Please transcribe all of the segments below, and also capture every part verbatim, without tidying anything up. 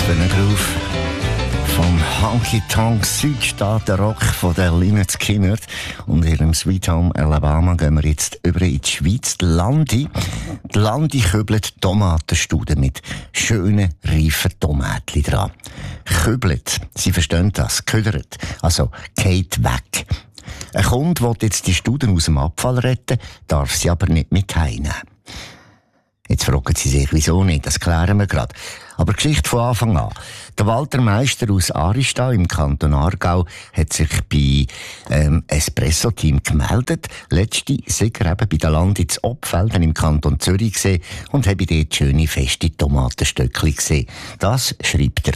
bin drauf. Vom Honky-Tonk-Südstaaten-Rock von der Lynyrd Skynyrd und ihrem Sweet Home Alabama gehen wir jetzt über in die Schweiz. Die Landi. Die Landi kübelt Tomatenstuden mit schönen, reifen Tomaten dran. Kübelt, Sie verstehen das, ködert, also geht weg. Ein Kunde will jetzt die Studen aus dem Abfall retten, darf sie aber nicht mit heimnehmen. Jetzt fragen Sie sich, wieso nicht? Das klären wir gerade. Aber Geschichte von Anfang an. Der Walter Meister aus Arista im Kanton Aargau hat sich bei ähm, Espresso-Team gemeldet. Letzte sei er eben bei der Landi zu Oppfelden im Kanton Zürich gesehen und habe dort schöne, feste Tomatenstöckchen gesehen. Das schreibt er.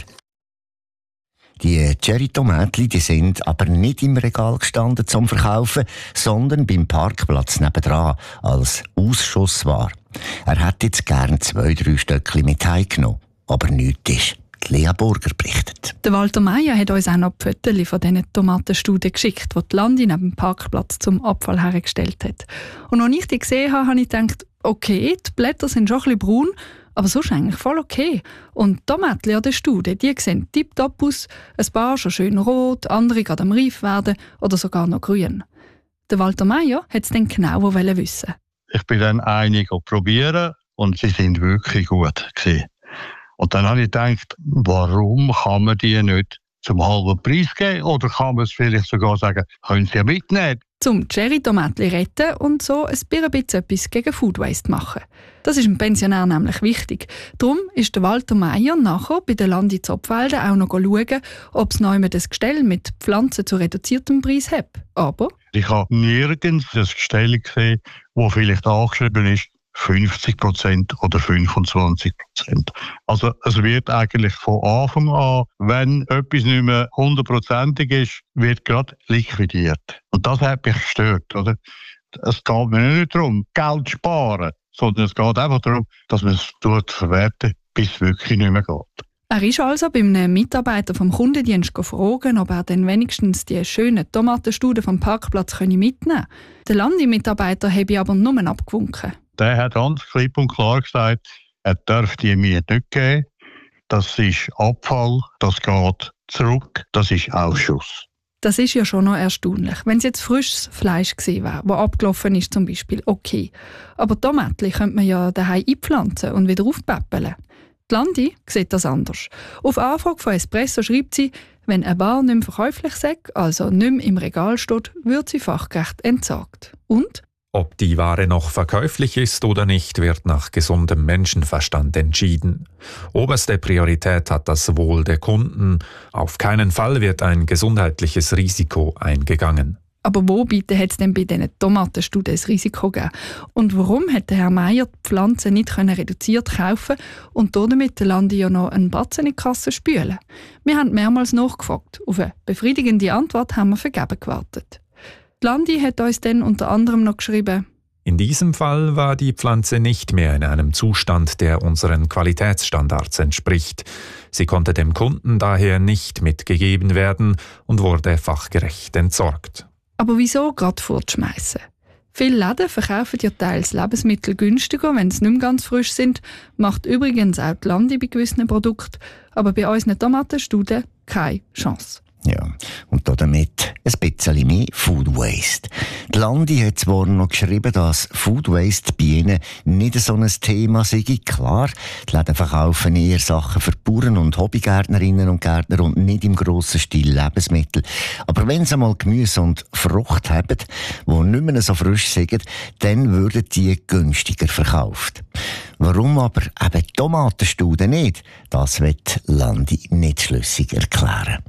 Die Cherry-Tomaten, die sind aber nicht im Regal gestanden zum Verkaufen, sondern beim Parkplatz nebendran als Ausschussware. Er hätte jetzt gern zwei, drei Stöckchen mit heimgenommen, aber nichts ist. Die Lea Burger berichtet. Der Walter Meier hat uns auch noch die Fotos von diesen Tomatenstuden geschickt, die die Landi neben dem Parkplatz zum Abfall hergestellt hat. Und als ich die gesehen habe, habe ich gedacht, okay, die Blätter sind schon ein bisschen braun, aber sonst eigentlich voll okay. Und die Tomaten an der Stude, die sehen tipptopp aus. Ein paar schon schön rot, andere gerade am reif werden oder sogar noch grün. Der Walter Meier wollte es dann genauer wissen. Ich bin dann einige probieren und sie sind wirklich gut gewesen. Und dann habe ich gedacht, warum kann man die nicht zum halben Preis geben? Oder kann man es vielleicht sogar sagen, können Sie ja mitnehmen? Zum Cherry-Tomaten retten und so ein bisschen etwas gegen Food Waste machen. Das ist dem Pensionär nämlich wichtig. Darum ist der Walter Meier nachher bei der Landi Zopfelden auch noch schauen, ob es noch jemand das Gestell mit Pflanzen zu reduziertem Preis hat. Aber ich habe nirgends das Gestell gesehen, wo vielleicht angeschrieben ist, fünfzig Prozent oder fünfundzwanzig Prozent. Also es wird eigentlich von Anfang an, wenn etwas nicht mehr hundertprozentig ist, wird gerade liquidiert. Und das hat mich gestört. Oder? Es geht mir nicht darum, Geld zu sparen, sondern es geht einfach darum, dass man es verwerten, bis es wirklich nicht mehr geht. Er ist also bei einem Mitarbeiter vom Kundendienst gefragt, ob er dann wenigstens die schönen Tomatenstuden vom Parkplatz mitnehmen könne. Der Landi-Mitarbeiter habe aber nur abgewunken. Der hat ganz klipp und klar gesagt, er darf die mir nicht geben. Das ist Abfall, das geht zurück, das ist Ausschuss. Das ist ja schon noch erstaunlich. Wenn es jetzt frisches Fleisch gewesen wäre, das abgelaufen ist zum Beispiel, okay. Aber Tomaten könnte man ja daheim einpflanzen und wieder aufpäppeln. Die Landi sieht das anders. Auf Anfrage von Espresso schreibt sie, wenn eine Ware nicht mehr verkäuflich sei, also nicht mehr im Regal steht, wird sie fachgerecht entsorgt. Und ob die Ware noch verkäuflich ist oder nicht, wird nach gesundem Menschenverstand entschieden. Oberste Priorität hat das Wohl der Kunden. Auf keinen Fall wird ein gesundheitliches Risiko eingegangen. Aber wo bitte hat es denn bei diesen Tomatenstuden ein Risiko gegeben? Und warum hätte Herr Meier die Pflanzen nicht reduziert kaufen und damit der Landi ja noch einen Batzen in die Kasse spülen? Wir haben mehrmals nachgefragt. Auf eine befriedigende Antwort haben wir vergeben gewartet. Die Landi hat uns dann unter anderem noch geschrieben: In diesem Fall war die Pflanze nicht mehr in einem Zustand, der unseren Qualitätsstandards entspricht. Sie konnte dem Kunden daher nicht mitgegeben werden und wurde fachgerecht entsorgt. Aber wieso gerade fortschmeißen? Viele Läden verkaufen ja teils Lebensmittel günstiger, wenn sie nicht mehr ganz frisch sind. Macht übrigens auch die Landi bei gewissen Produkten. Aber bei unseren Tomatenstuden keine Chance. Ja, und damit ein bisschen mehr Food Waste. Die Landi hat zwar noch geschrieben, dass Food Waste bei ihnen nicht so ein Thema sei. Klar, die Läden verkaufen eher Sachen für Bauern und Hobbygärtnerinnen und Gärtner und nicht im grossen Stil Lebensmittel. Aber wenn sie einmal Gemüse und Frucht haben, die nicht mehr so frisch sind, dann würden die günstiger verkauft. Warum aber eben Tomatenstuden nicht? Das wird Landi nicht schlüssig erklären.